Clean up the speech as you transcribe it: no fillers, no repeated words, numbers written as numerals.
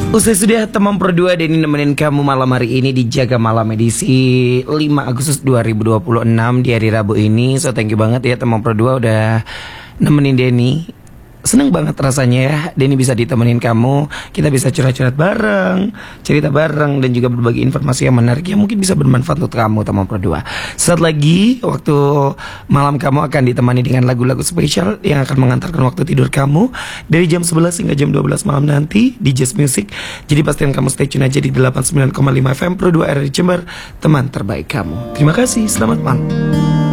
Usai sudah teman Pro 2 Denny nemenin kamu malam hari ini di Jaga Malam edisi 5 Agustus 2026 di hari Rabu ini. So thank you banget ya teman Pro 2 udah nemenin Denny. Seneng banget rasanya ya Denny bisa ditemenin kamu. Kita bisa curhat-curhat bareng, cerita bareng, dan juga berbagi informasi yang menarik yang mungkin bisa bermanfaat untuk kamu teman Pro 2. Saat lagi waktu malam kamu akan ditemani dengan lagu-lagu spesial yang akan mengantarkan waktu tidur kamu dari jam 11 hingga jam 12 malam nanti di Just Music. Jadi pastikan kamu stay tune aja di 89,5 FM Pro 2 RRI Jember, teman terbaik kamu. Terima kasih, selamat malam.